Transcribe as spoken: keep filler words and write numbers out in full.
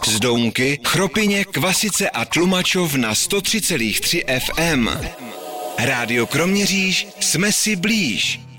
Zdounky, Chropyně, Kvasice a Tlumačov na sto tři celá tři ef em. Rádio Kroměříž, jsme si blíž.